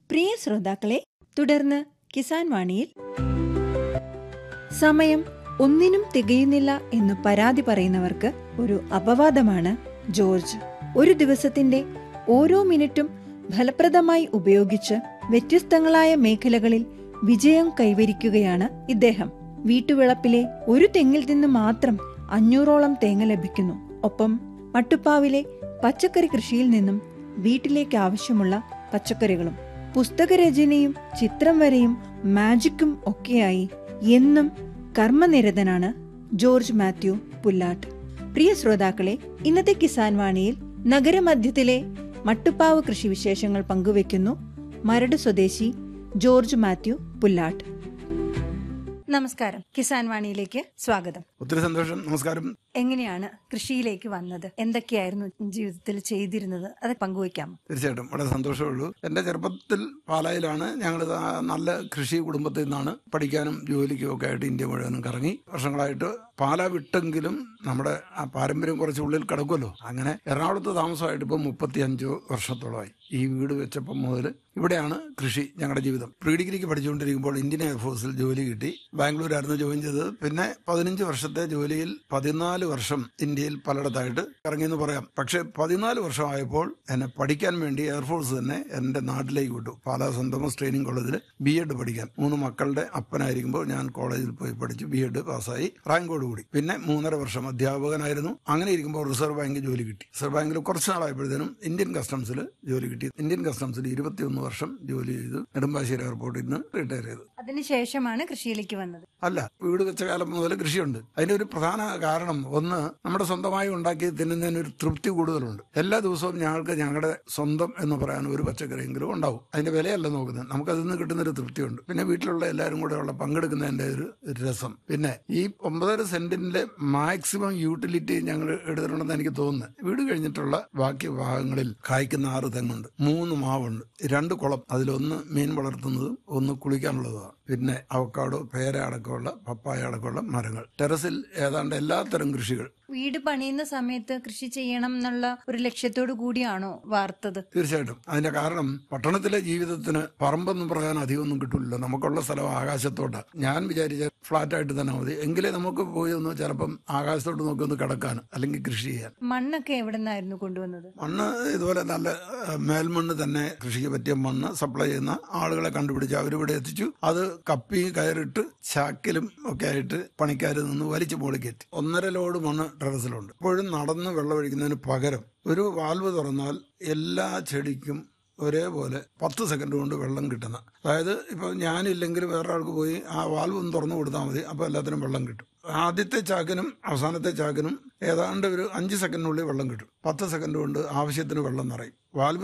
പ്രിയ ശ്രോതാക്കളെ, തുടർന്ന് കിസാൻ വാണിയിൽ സമയം ഒന്നിനും തികയുന്നില്ല എന്ന് പരാതി പറയുന്നവർക്ക് ഒരു അപവാദമാണ് ജോർജ്. ഒരു ദിവസത്തിന്റെ ഓരോ മിനിറ്റും ഫലപ്രദമായി ഉപയോഗിച്ച് വ്യത്യസ്തങ്ങളായ മേഖലകളിൽ വിജയം കൈവരിക്കുകയാണ് ഇദ്ദേഹം. വീട്ടുവിളപ്പിലെ ഒരു തെങ്ങിൽ നിന്ന് മാത്രം 500ഓളം തേങ്ങ ലഭിക്കുന്നു. ഒപ്പം മട്ടുപ്പാവിലെ പച്ചക്കറി കൃഷിയിൽ നിന്നും വീട്ടിലേക്ക് ആവശ്യമുള്ള പച്ചക്കറികളും. പുസ്തകരചനയും ചിത്രം വരയും മാജിക്കും ഒക്കെയായി എന്നും കർമ്മനിരതനാണ് ജോർജ് മാത്യു പുല്ലാട്ട്. പ്രിയ ശ്രോതാക്കളെ, ഇന്നത്തെ കിസാൻ വാണിയിൽ നഗരമധ്യത്തിലെ മട്ടുപ്പാവ് കൃഷിവിശേഷങ്ങൾ പങ്കുവെക്കുന്നു മരട് സ്വദേശി ജോർജ് മാത്യു പുല്ലാട്ട്. നമസ്കാരം, കിസാൻ വാണിയിലേക്ക് സ്വാഗതം. ഒത്തിരി സന്തോഷം. നമസ്കാരം. എങ്ങനെയാണ് കൃഷിയിലേക്ക് വന്നത്? എന്തൊക്കെയായിരുന്നു ജീവിതത്തിൽ ചെയ്തിരുന്നത്? അത് പങ്കുവയ്ക്കാം. തീർച്ചയായിട്ടും വളരെ സന്തോഷമുള്ളൂ. എന്റെ ചെറുപ്പത്തിൽ പാലായിലാണ്. ഞങ്ങൾ നല്ല കൃഷി കുടുംബത്തിൽ നിന്നാണ്. പഠിക്കാനും ജോലിക്കും ഒക്കെ ആയിട്ട് ഇന്ത്യ മുഴുവനും കറങ്ങി. വർഷങ്ങളായിട്ട് പാല വിട്ടെങ്കിലും നമ്മുടെ ആ പാരമ്പര്യം കുറച്ച് ഉള്ളിൽ കിടക്കുമല്ലോ. അങ്ങനെ എറണാകുളത്ത് താമസമായിട്ട് ഇപ്പം 35 വർഷത്തോളമായി. ഈ വീട് വെച്ചപ്പം മുതൽ ഇവിടെയാണ് കൃഷി ഞങ്ങളുടെ ജീവിതം. പ്രീ ഡിഗ്രിക്ക് പഠിച്ചുകൊണ്ടിരിക്കുമ്പോൾ ഇന്ത്യൻ എയർഫോഴ്സിൽ ജോലി കിട്ടി. ബാംഗ്ലൂരായിരുന്നു ജോയിൻ ചെയ്തത്. പിന്നെ 15 വർഷത്തെ ജോലിയിൽ 14 വർഷം ഇന്ത്യയിൽ പലയിടത്തായിട്ട് ഇറങ്ങിയെന്ന് പറയാം. പക്ഷെ 14 വർഷമായപ്പോൾ എന്നെ പഠിക്കാൻ വേണ്ടി എയർഫോഴ്സ് തന്നെ എന്റെ നാട്ടിലേക്ക് വിട്ടു. പാലാ സെന്റ് തോമസ് ട്രെയിനിങ് കോളേജിൽ BEd പഠിക്കാൻ. 3 മക്കളുടെ അപ്പനായിരിക്കുമ്പോൾ ഞാൻ കോളേജിൽ പോയി പഠിച്ചു. BEd പാസ്സായി, റാങ്കോട് കൂടി. പിന്നെ 3.5 വർഷം അധ്യാപകനായിരുന്നു. അങ്ങനെ ഇരിക്കുമ്പോൾ റിസർവ് ബാങ്ക് ജോലി കിട്ടി. റിസർവ് ബാങ്കിൽ കുറച്ച് നാളായപ്പോഴത്തേനും ഇന്ത്യൻ കസ്റ്റംസിൽ ജോലി കിട്ടി. ഇന്ത്യൻ കസ്റ്റംസിൽ 21 വർഷം ജോലി ചെയ്തു. നെടുമ്പാശ്ശേരി എയർപോർട്ടിൽ നിന്ന് റിട്ടയർ ചെയ്തു. അതിനുശേഷമാണ് കൃഷിയിലേക്ക് വന്നത്? അല്ല, വീട് വെച്ച കാലം മുതൽ കൃഷിയുണ്ട്. അതിന്റെ ഒരു പ്രധാന കാരണം, ഒന്ന്, നമ്മുടെ സ്വന്തമായി ഉണ്ടാക്കി തിന്നുന്നതിന് ഒരു തൃപ്തി കൂടുതലുണ്ട്. എല്ലാ ദിവസവും ഞങ്ങൾക്ക് ഞങ്ങളുടെ സ്വന്തം എന്ന് പറയാൻ ഒരു പച്ചക്കറിയെങ്കിലും ഉണ്ടാവും. അതിന്റെ വിലയല്ല നോക്കുന്നത്, നമുക്ക് അതിൽ നിന്ന് കിട്ടുന്നൊരു തൃപ്തിയുണ്ട്. പിന്നെ വീട്ടിലുള്ള എല്ലാവരും കൂടെ ഉള്ള പങ്കെടുക്കുന്നതിന്റെ ഒരു രസം. പിന്നെ ഈ 9.5 സെന്റിന്റെ മാക്സിമം യൂട്ടിലിറ്റി ഞങ്ങൾ എടുത്തിട്ടുണ്ടെന്ന് എനിക്ക് തോന്നുന്നത്. വീട് കഴിഞ്ഞിട്ടുള്ള ബാക്കി ഭാഗങ്ങളിൽ കായ്ക്കുന്ന 6 തെങ്ങുണ്ട്, 3 മാവുണ്ട്, 2 കുളം. അതിലൊന്ന് മീൻ വളർത്തുന്നതും ഒന്ന് കുളിക്കാനുള്ളതുമാണ്. പിന്നെ അവക്കാഡോ, പേര അടക്കമുള്ള, പപ്പായ അടക്കമുള്ള മരങ്ങൾ. ടെറസിൽ ഏതാണ്ട് എല്ലാത്തരം കൃഷികൾ. വീട് പണിയുന്ന സമയത്ത് കൃഷി ചെയ്യണം എന്നുള്ള ഒരു ലക്ഷ്യത്തോടു കൂടിയാണോ വാർത്തത്? തീർച്ചയായിട്ടും. അതിന്റെ കാരണം, പട്ടണത്തിലെ ജീവിതത്തിന് പറമ്പെന്ന് പറയാൻ അധികമൊന്നും കിട്ടില്ലല്ലോ. നമുക്കുള്ള സ്ഥലം ആകാശത്തോട്ടാണ്. ഞാൻ വിചാരിച്ച ഫ്ലാറ്റായിട്ട് തന്നെ മതി, എങ്കിലേ നമുക്ക് പോയി ഒന്ന് ചിലപ്പം ആകാശത്തോട്ട് നോക്കി ഒന്ന് കിടക്കാൻ, അല്ലെങ്കിൽ കൃഷി ചെയ്യാൻ. മണ്ണൊക്കെ എവിടെ നിന്നായിരുന്നു കൊണ്ടുവന്നത്? മണ്ണ് ഇതുപോലെ നല്ല മേൽമണ്ണ് തന്നെ, കൃഷിക്ക് പറ്റിയ മണ്ണ് സപ്ലൈ ചെയ്യുന്ന ആളുകളെ കണ്ടുപിടിച്ച് അവരിവിടെ എത്തിച്ചു. അത് കപ്പി കയറിട്ട് ചാക്കിലും ഒക്കെ ആയിട്ട് പണിക്കാരിൽ നിന്ന് വലിച്ചു മുകളിൽ കയറ്റി. 1.5 ലോഡ് മണ്ണ് ടെറസിലുണ്ട്. ഇപ്പോഴും നടന്ന് വെള്ളമൊഴിക്കുന്നതിന് പകരം ഒരു വാൽവ് തുറന്നാൽ എല്ലാ ചെടിക്കും ഒരേപോലെ 10 സെക്കൻഡ് കൊണ്ട് വെള്ളം കിട്ടുന്ന, അതായത് ഇപ്പൊ ഞാനില്ലെങ്കിൽ വേറെ ആൾക്ക് പോയി ആ വാൽവ് ഒന്ന് തുറന്നു കൊടുത്താൽ മതി, അപ്പൊ എല്ലാത്തിനും വെള്ളം കിട്ടും. ആദ്യത്തെ ചാക്കിനും അവസാനത്തെ ചാക്കിനും ഏതാണ്ട് ഒരു 5 സെക്കൻഡിനുള്ളിൽ വെള്ളം കിട്ടും. 10 സെക്കൻഡ് കൊണ്ട് ആവശ്യത്തിന് വെള്ളം നിറയും. വാൽവ്